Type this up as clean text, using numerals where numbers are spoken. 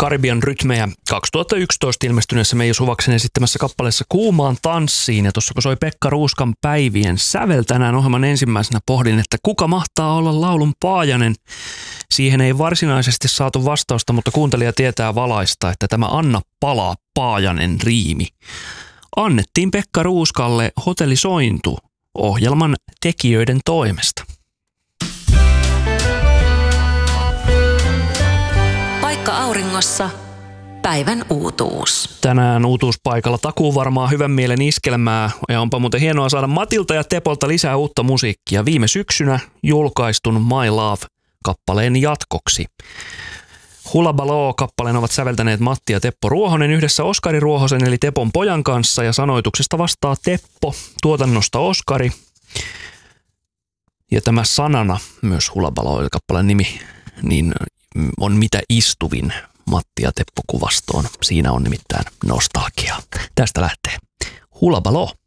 Karibian rytmejä 2011 ilmestyneessä Meiju Suvaksen esittämässä kappaleessa Kuumaan tanssiin. Ja tuossa kun soi Pekka Ruuskan Päivien sävel tänään ohjelman ensimmäisenä, pohdin, että kuka mahtaa olla laulun Paajanen. Siihen ei varsinaisesti saatu vastausta, mutta kuuntelija tietää valaista, että tämä Anna palaa Paajanen riimi annettiin Pekka Ruuskalle Hotelli Sointu ohjelman tekijöiden toimesta. Paikka auringossa. Päivän uutuus. Tänään uutuuspaikalla takuu varmaan hyvän mielen iskelmää ja onpa muuten hienoa saada Matilta ja Tepolta lisää uutta musiikkia viime syksynä julkaistun My Love-kappaleen jatkoksi. Hula Baloo-kappaleen ovat säveltäneet Matti ja Teppo Ruohonen yhdessä Oskari Ruohosen eli Tepon pojan kanssa ja sanoituksesta vastaa Teppo, tuotannosta Oskari. Ja tämä sanana, myös Hula Baloo-kappaleen nimi, niin on mitä istuvin Matti ja Teppo kuvastoon. Siinä on nimittäin nostalgiaa. Tästä lähtee Hula Baloo.